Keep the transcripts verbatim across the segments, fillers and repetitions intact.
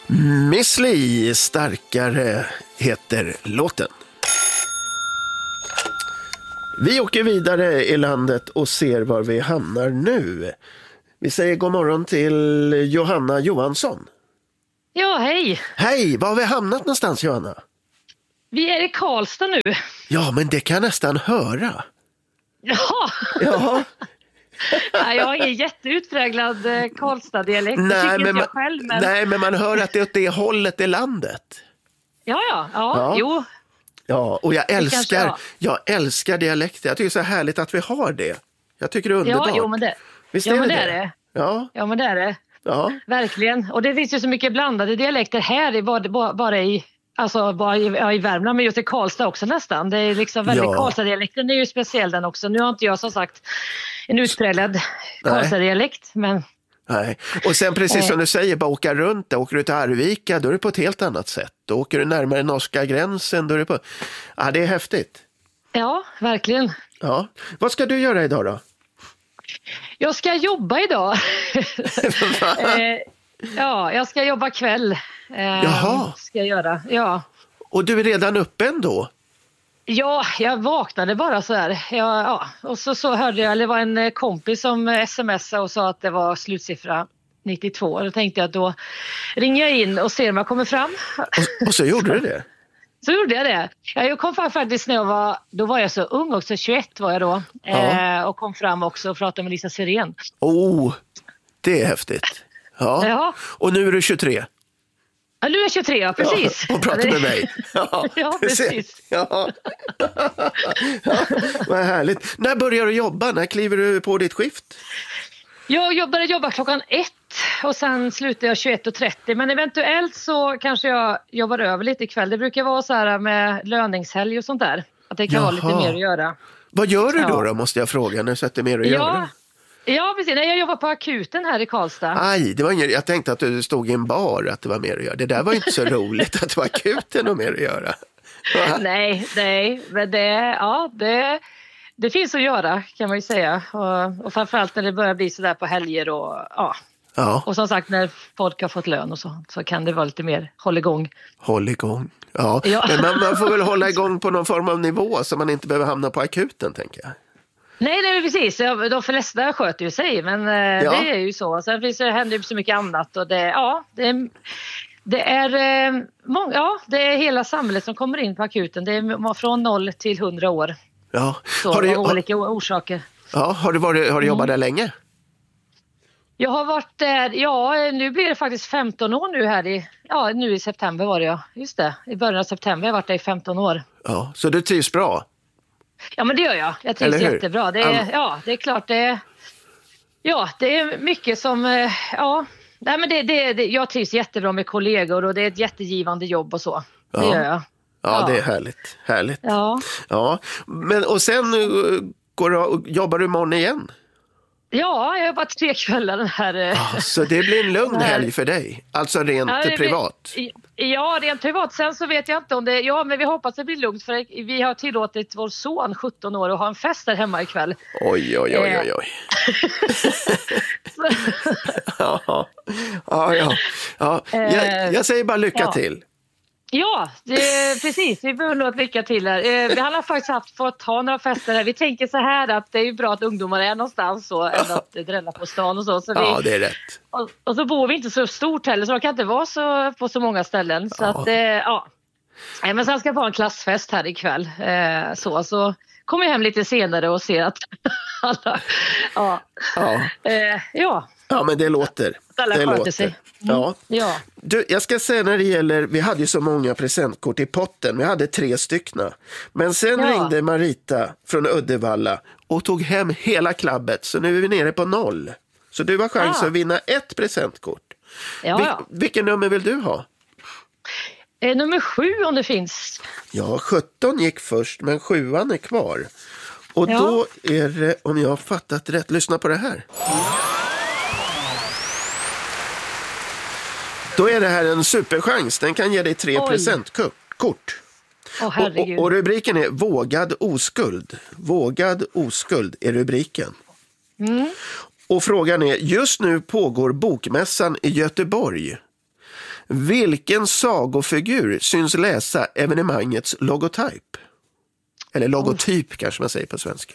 Miss Li, starkare heter låten. Vi åker vidare i landet och ser var vi hamnar nu. Vi säger god morgon till Johanna Johansson. Ja, hej. Hej, var har vi hamnat någonstans, Johanna? Vi är i Karlstad nu. Ja, men det kan jag nästan höra. Ja. Ja. Ja, jag är jätteutpräglad eh, Karlstad-dialekt. Nej, det tycker men inte man, jag själv. Men... nej, men man hör att det är åt det hållet i landet. Ja, ja, ja, Ja. jo. Ja, och jag älskar, kanske, ja. jag älskar dialekter. Jag tycker det är så härligt att vi har det. Jag tycker det är underbart. Ja, jo, men det, Visst ja, är men det det det? är det. Ja, Ja, men det är det. ja. Verkligen. Och det finns ju så mycket blandade dialekter här, i, bara, bara i... Alltså bara i, ja, i Värmland, men just i Karlstad också nästan. Det är liksom väldigt, Ja. Karlstad-dialekten är ju speciell den också. Nu har inte jag som sagt en utpräglad Karlstad-dialekt, men... Nej. Och sen precis som du säger, bara åka runt där. Åker du till Arvika, då är det på ett helt annat sätt. Då åker du närmare norska gränsen, då är det på... Ja, det är häftigt. Ja, verkligen. Ja. Vad ska du göra idag då? Jag ska jobba idag. eh, ja, jag ska jobba kväll. Eh, Jaha. Ska jag göra, ja. Och du är redan uppe ändå? Ja, jag vaknade bara så här. Jag, ja. Och så, så hörde jag, eller det var en kompis som smsade och sa att det var slutsiffra nittiotvå. Och då tänkte jag att då ringer jag in och ser om jag kommer fram. Och, och så gjorde du det? Så gjorde jag det. Jag kom fram faktiskt när jag var, då var jag så ung också, tjugoett var jag då. Ja. Eh, och kom fram också och pratade med Lisa Sirén. Oh, det är häftigt. Ja. Ja. Och nu är du tjugotre? Ja, nu är jag tjugotre, ja, precis. Ja, och pratar med mig. Ja, ja precis. Ja. Ja, vad härligt. När börjar du jobba? När kliver du på ditt skift? Jag jobbade jobba klockan ett och sen slutar jag tjugoett och trettio. Men eventuellt så kanske jag jobbar över lite ikväll. Det brukar vara så här med löningshelg och sånt där. Att det kan Jaha. vara lite mer att göra. Vad gör du då, Ja. då måste jag fråga, när du sätter mer att Ja. göra? Ja, precis. Nej, jag jobbar på akuten här i Karlstad. Aj, det var ingen, jag tänkte att du stod i en bar, att det var mer att göra. Det där var inte så roligt att det var akuten och mer att göra. Va? Nej, nej. Men det, ja, det, det finns att göra kan man ju säga. Och, och framförallt när det börjar bli så där på helger och ja. Ja, Och som sagt, när folk har fått lön och så, så kan det vara lite mer håll igång. håll igång. Ja, Ja. men man, man får väl hålla igång på någon form av nivå så man inte behöver hamna på akuten, tänker jag. Nej, nej, precis. De flesta sköter ju sig, men eh, Ja. det är ju så. Sen finns det, händer ju så mycket annat och det, ja, det, det är eh, många, ja, det är hela samhället som kommer in på akuten. Det är från noll till hundra år. Ja. Så, Har du, av har, olika orsaker. ja, har du, varit, har du jobbat där länge? Jag har varit där, ja, nu blir det faktiskt femton år nu här i, ja, nu i september var det ja. Just det, i början av september har jag varit där i femton år. Ja, så du trivs bra? Ja, men det gör jag. Jag trivs Eller hur? jättebra. Det är, All... ja, det är klart det är, ja, det är mycket som, eh, ja, nej, men det, det, det, jag trivs jättebra med kollegor och det är ett jättegivande jobb och så. Det Ja. gör jag. Ja, Ja. det är härligt. Härligt. Ja. Ja. Men, och sen uh, går du, och jobbar du imorgon igen? Ja, jag har jobbat tre kvällar den här. eh, Ja, så det blir en lugn helg för dig? Alltså rent Ja, det- privat? Ja, rent privat. Sen så vet jag inte om det, ja, men vi hoppas det blir lugnt för vi har tillåtit vår son sjutton år att ha en fest där hemma ikväll. Oj, oj, oj, oj, oj. ja, ja, ja. ja. Jag, jag säger bara lycka ja. till. Ja, det, precis. Vi behöver nog ett lycka till här. Eh, Vi har faktiskt haft, fått ha några fester här. Vi tänker så här att det är ju bra att ungdomar är någonstans så, än att drälla på stan och så. så vi, Ja, det är rätt. och, och så bor vi inte så stort heller så det kan inte vara så på så många ställen. Så Ja. att, eh, ja. Nej, men sen ska vi ha en klassfest här ikväll. Eh, så, så kommer jag hem lite senare och ser att alla, ja. Ja. Eh, ja. Ja, men det låter. Alla det sköter låter. sig. Mm. Ja. Ja. Du, jag ska säga när det gäller, vi hade ju så många presentkort i potten, vi hade tre styckna. Men sen Ja. ringde Marita från Uddevalla och tog hem hela klabbet, så nu är vi nere på noll. Så du har chans Ja. att vinna ett presentkort. Ja, Vil- ja. Vilken nummer vill du ha? Eh, nummer sju om det finns. Ja, sjutton gick först, men sjuan är kvar. Och Ja. då är det, om jag har fattat rätt, lyssna på det här. Då är det här en superchans. Den kan ge dig tre Oj. presentkort. Åh, Och, herregud. och, och rubriken är Vågad oskuld. Vågad oskuld är rubriken. Mm. Och frågan är, just nu pågår bokmässan i Göteborg. Vilken sagofigur syns läsa evenemangets logotyp? Eller logotyp oh. kanske man säger på svenska.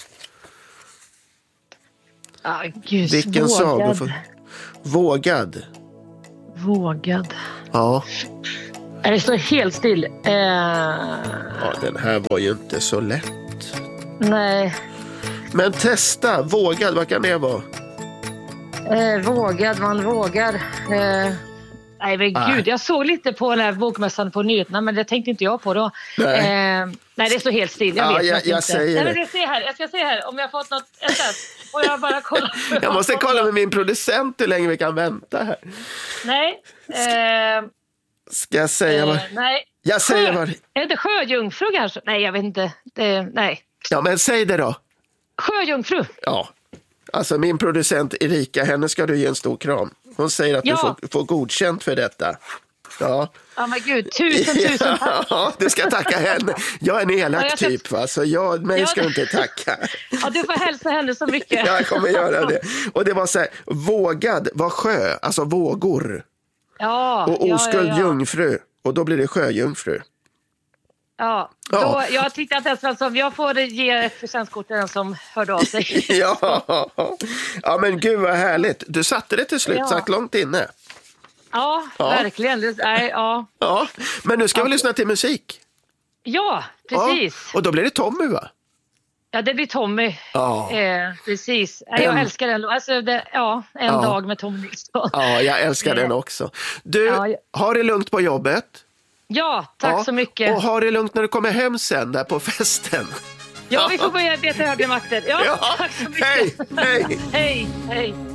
Ah, gud, Vilken vågad. sagofigur? Vågad. Vågad. Ja. Det står helt still. Eh... Ja, den här var ju inte så lätt. Nej. Men testa, vågad, vad kan det vara? Eh, vågad, man vågar. Eh... Nej men ah. gud, jag såg lite på den här bokmässan på nyheterna, men det tänkte inte jag på då. Nej, eh... Nej det står helt still, jag ja, vet jag, jag inte. säger Nej, det. men jag, ser här. jag ska se här om jag har fått något S S. Och jag bara kolla. Jag måste kolla med min producent hur länge vi kan vänta här. Nej. Eh... Ska jag säga vad? Eh, nej. Jag säger Sjö... vad? Är det inte sjöjungfru kanske? Nej, jag vet inte. Det... Nej. Ja, men säg det då. Sjöjungfru. Ja. Alltså min producent Erika, henne ska du ge en stor kram. Hon säger att ja. du får, får godkänt för detta. Ja. Ja men gud, tusen tusen tack. Ja, du ska tacka henne. Jag är en elak ja, ska... typ va, så jag, mig ja, ska du inte tacka. Ja, du får hälsa henne så mycket. Ja, jag kommer göra det. Och det var så här, vågad var sjö, alltså vågor. Ja. Och oskuld ja, ja, ja. jungfru. Och då blir det sjöjungfru. Ja, då, ja. jag tyckte att det som jag får ge ett presentkort till den som hörde av sig. ja. ja, men gud vad härligt. Du satte det till slut, ja. satt långt inne. Ja, ja. verkligen. Det, nej, ja. ja, men nu ska ja. vi lyssna till musik. Ja, precis. Ja. Och då blir det Tommy va? Ja, det blir Tommy. Ja. Eh, precis. Jag en... älskar den. Alltså, det, ja, en ja. dag med Tommy Nilsson. Ja, jag älskar den också. Du, ja, jag... har det lugnt på jobbet? Ja, tack ja. så mycket. Och har det lugnt när du kommer hem sen där på festen? Ja, vi får börja beta högre makter. Ja, ja. tack så mycket. Hej, hej. hej, hej.